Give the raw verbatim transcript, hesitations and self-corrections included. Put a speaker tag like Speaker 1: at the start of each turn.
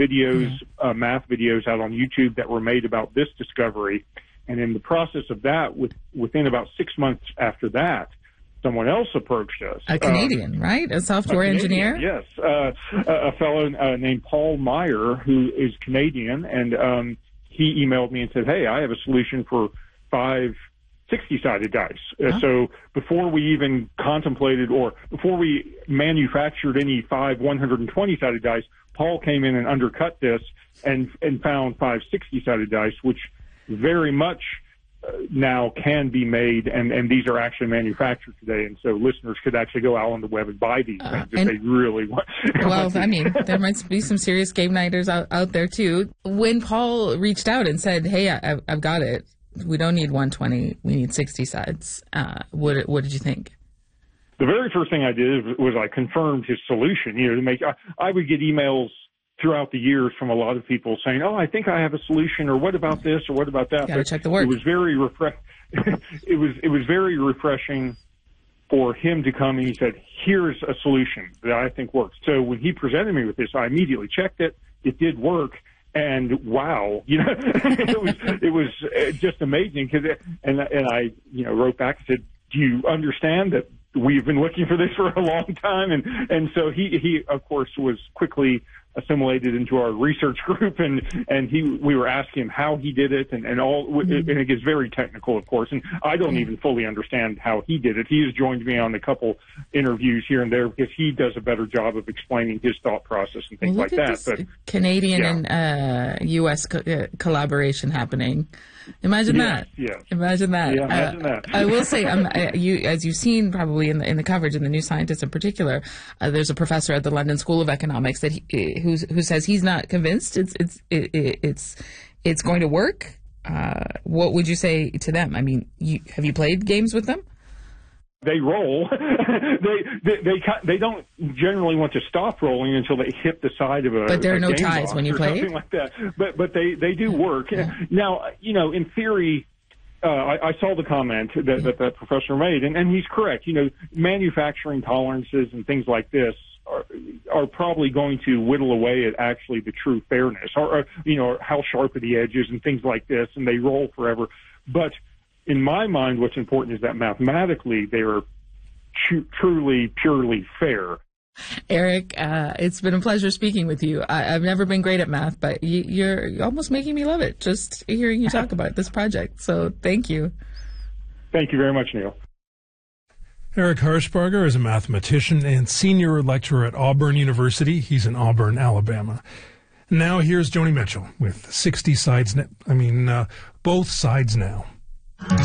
Speaker 1: videos,
Speaker 2: mm-hmm.
Speaker 1: uh, math videos out on YouTube that were made about this discovery. And in the process of that, with, within about six months after that, someone else approached us.
Speaker 2: A Canadian, um, right? A software
Speaker 1: a
Speaker 2: engineer?
Speaker 1: Yes. Uh, a, a fellow uh, named Paul Meyer, who is Canadian, and um, he emailed me and said, hey, I have a solution for five sixty-sided dice. Uh,
Speaker 2: huh?
Speaker 1: So before we even contemplated or before we manufactured any five one hundred twenty-sided dice, Paul came in and undercut this and, and found five sixty-sided dice, which very much uh, now can be made, and, and these are actually manufactured today. And so listeners could actually go out on the web and buy these
Speaker 2: uh,
Speaker 1: things if they really want.
Speaker 2: Well, I mean, there might be some serious game nighters out, out there, too. When Paul reached out and said, hey, I, I've got it, we don't need one twenty, we need sixty sides, uh, what, what did you think?
Speaker 1: The very first thing I did was I confirmed his solution. You know, to make I, I would get emails throughout the years from a lot of people saying, "Oh, I think I have a solution," or "What about this?" or "What about that?"
Speaker 2: Got to check the work.
Speaker 1: It was very refresh. it was it was very refreshing for him to come and he said, "Here's a solution that I think works." So when he presented me with this, I immediately checked it. It did work. And wow, you know, it was it was just amazing. Cause it, and and I, you know, wrote back and said, "Do you understand that we've been looking for this for a long time?" And and so he he of course was quickly assimilated into our research group, and and he we were asking him how he did it, and and all, mm-hmm. and it gets very technical, of course, and I don't even fully understand how he did it. He has joined me on a couple interviews here and there because he does a better job of explaining his thought process and things
Speaker 2: well,
Speaker 1: like that. But
Speaker 2: Canadian
Speaker 1: yeah.
Speaker 2: and uh, U S co- uh, collaboration happening. Imagine
Speaker 1: yes,
Speaker 2: that.
Speaker 1: Yes.
Speaker 2: Imagine that.
Speaker 1: Yeah, imagine
Speaker 2: uh,
Speaker 1: that.
Speaker 2: I will say, um, I, you, as you've seen probably in the, in the coverage in the New Scientist in particular, uh, there's a professor at the London School of Economics that he, who's, who says he's not convinced it's it's it, it's it's going to work. Uh, what would you say to them? I mean, you, have you played games with them?
Speaker 1: They roll. they, they they they don't generally want to stop rolling until they hit the side of a.
Speaker 2: But there are
Speaker 1: a
Speaker 2: no
Speaker 1: game
Speaker 2: ties
Speaker 1: box
Speaker 2: when you
Speaker 1: or
Speaker 2: play.
Speaker 1: Something like that. But but they, they do work.
Speaker 2: Yeah.
Speaker 1: Now, you know, in theory, uh, I, I saw the comment that, that that professor made, and, and he's correct. You know, manufacturing tolerances and things like this are, are probably going to whittle away at actually the true fairness, or, or you know, how sharp are the edges and things like this, and they roll forever. But in my mind, what's important is that mathematically they are tr- truly, purely fair.
Speaker 2: Eric, uh, it's been a pleasure speaking with you. I, I've never been great at math, but you, you're almost making me love it just hearing you talk about this project. So thank you.
Speaker 1: Thank you very much, Neil.
Speaker 3: Eric Harshbarger is a mathematician and senior lecturer at Auburn University. He's in Auburn, Alabama. Now here's Joni Mitchell with sixty sides. I mean, uh, both sides now.